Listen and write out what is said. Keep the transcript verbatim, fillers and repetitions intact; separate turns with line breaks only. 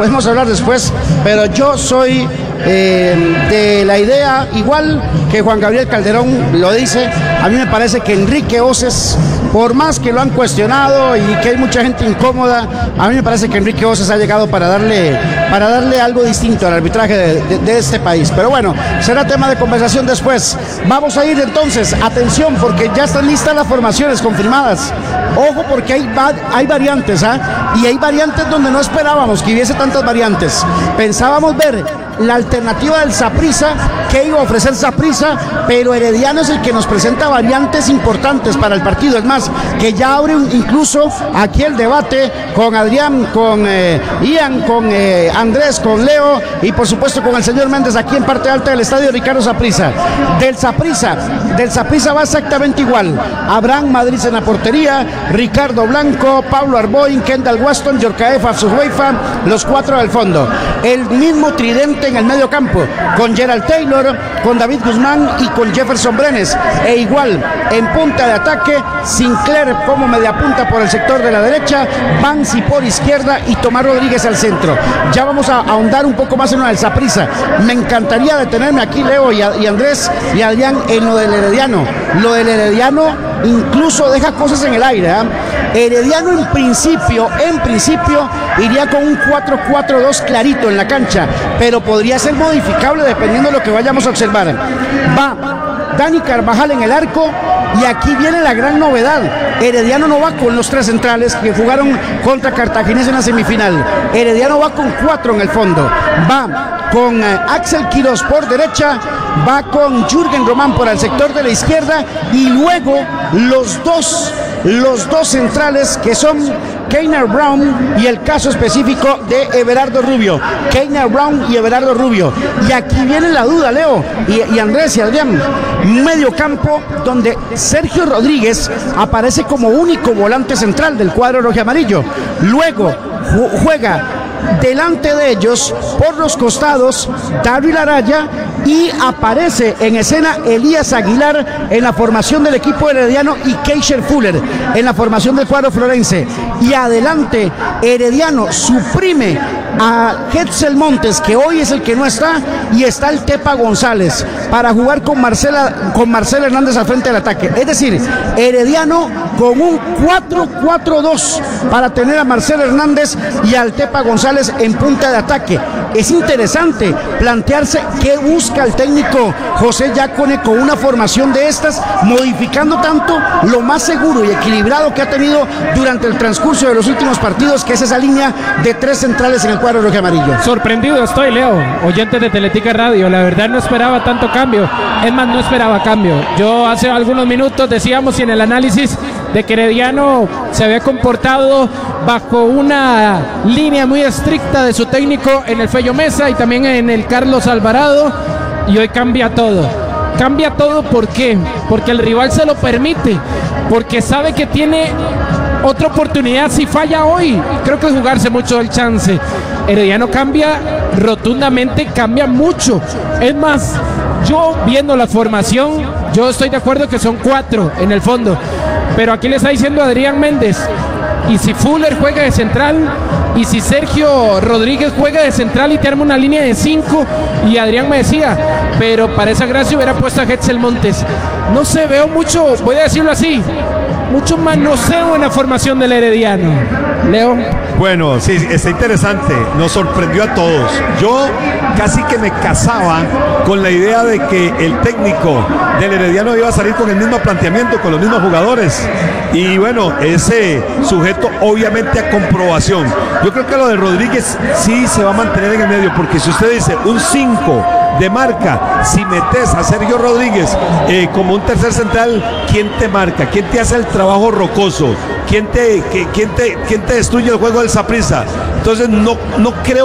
podemos hablar después, pero yo soy eh, de la idea, igual que Juan Gabriel Calderón lo dice, a mí me parece que Enrique Oces, por más que lo han cuestionado y que hay mucha gente incómoda, a mí me parece que Enrique Oces ha llegado para darle, para darle algo distinto al arbitraje de, de, de este país. Pero bueno, será tema de conversación después. Vamos a ir entonces, atención, porque ya están listas las formaciones confirmadas. Ojo, porque hay, hay variantes, ¿ah? Y hay variantes donde no esperábamos que hubiese tantas variantes. Pensábamos ver la alternativa del Saprissa, que iba a ofrecer Saprissa, pero Herediano es el que nos presenta variantes importantes para el partido. Es más, que ya abre un, incluso aquí el debate con Adrián, con eh, Ian, con eh, Andrés, con Leo y por supuesto con el señor Méndez aquí en parte alta del estadio Ricardo Saprissa. Del Saprissa, del Saprissa va exactamente igual. Abraham Madrid en la portería, Ricardo Blanco, Pablo Arboin, Kendall Waston, Yorkaef Absuhueifa, los cuatro del fondo. El mismo tridente en el medio campo, con Gerald Taylor, con David Guzmán y con Jefferson Brenes. E igual, en punta de ataque, Sinclair como media punta por el sector de la derecha, Bansi por izquierda y Tomás Rodríguez al centro. Ya vamos a ahondar un poco más en lo del Saprissa. Me encantaría detenerme aquí, Leo y, a, y Andrés y Adrián, en lo del Herediano. Lo del Herediano incluso deja cosas en el aire, ¿eh? Herediano en principio, en principio iría con un cuatro cuatro dos clarito en la cancha, pero podría ser modificable dependiendo de lo que vayamos a observar. Va Dani Carvajal en el arco y aquí viene la gran novedad. Herediano no va con los tres centrales que jugaron contra Cartaginés en la semifinal. Herediano va con cuatro en el fondo. Va con eh, Axel Quirós por derecha, va con Jürgen Román por el sector de la izquierda y luego los dos los dos centrales que son Keiner Brown y el caso específico de Everardo Rubio. Keiner Brown y Everardo Rubio. Y aquí viene la duda, Leo y, y Andrés y Adrián. Medio campo donde Sergio Rodríguez aparece como único volante central del cuadro rojiamarillo. Luego juega delante de ellos, por los costados, Daryl Araya, y aparece en escena Elías Aguilar en la formación del equipo herediano y Keisher Fuller en la formación del cuadro florense. Y adelante, Herediano suprime a Hetzel Montes, que hoy es el que no está, y está el Tepa González para jugar con Marcela, con Marcela Hernández al frente del ataque. Es decir, Herediano con un cuatro cuatro dos para tener a Marcela Hernández y al Tepa González en punta de ataque. Es interesante plantearse qué busca el técnico José Yacone con una formación de estas, modificando tanto lo más seguro y equilibrado que ha tenido durante el transcurso de los últimos partidos, que es esa línea de tres centrales en el cuadro rojo y amarillo.
Sorprendido estoy, Leo, oyente de Teletica Radio. La verdad no esperaba tanto cambio. Es más, no esperaba cambio. Yo hace algunos minutos decíamos y en el análisis de que Herediano se había comportado bajo una línea muy estricta de su técnico en el Fello Mesa y también en el Carlos Alvarado, y hoy cambia todo. Cambia todo, ¿por qué? Porque el rival se lo permite, porque sabe que tiene otra oportunidad si falla hoy. Creo que es jugarse mucho el chance. Herediano cambia rotundamente, cambia mucho. Es más, yo viendo la formación, yo estoy de acuerdo que son cuatro en el fondo, pero aquí le está diciendo Adrián Méndez, y si Fuller juega de central, y si Sergio Rodríguez juega de central y te arma una línea de cinco, y Adrián me decía, pero para esa gracia hubiera puesto a Hetzel Montes. No sé, veo mucho, voy a decirlo así, mucho manoseo en la formación del Herediano. Leo.
Bueno, sí, está interesante, nos sorprendió a todos. Yo casi que me casaba con la idea de que el técnico del Herediano iba a salir con el mismo planteamiento, con los mismos jugadores. Y bueno, ese sujeto obviamente a comprobación. Yo creo que lo de Rodríguez sí se va a mantener en el medio, porque si usted dice un cinco de marca, si metes a Sergio Rodríguez eh, como un tercer central, ¿quién te marca? ¿Quién te hace el trabajo rocoso? ¿Quién te, que, quién te, quién te destruye el juego del Saprissa? Entonces no, no creo